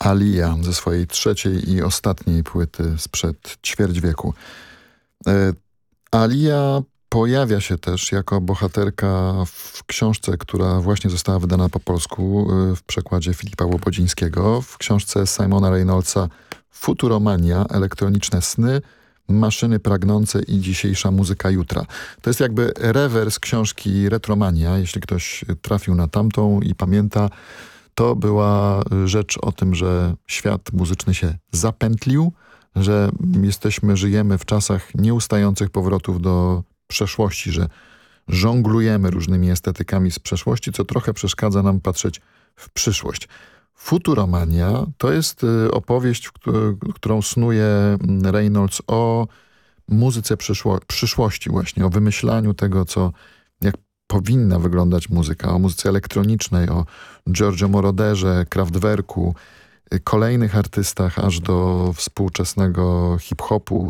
Aaliyah ze swojej trzeciej i ostatniej płyty sprzed ćwierć wieku. Aaliyah pojawia się też jako bohaterka w książce, która właśnie została wydana po polsku w przekładzie Filipa Łobodzińskiego. W książce Simona Reynoldsa Futuromania, elektroniczne sny, maszyny pragnące i dzisiejsza muzyka jutra. To jest jakby rewers książki Retromania. Jeśli ktoś trafił na tamtą i pamięta, to była rzecz o tym, że świat muzyczny się zapętlił, że żyjemy w czasach nieustających powrotów do przeszłości, że żonglujemy różnymi estetykami z przeszłości, co trochę przeszkadza nam patrzeć w przyszłość. Futuromania to jest opowieść, którą snuje Reynolds o muzyce przyszłości właśnie, o wymyślaniu tego, jak powinna wyglądać muzyka, o muzyce elektronicznej, o Giorgio Moroderze, Kraftwerku, kolejnych artystach, aż do współczesnego hip-hopu,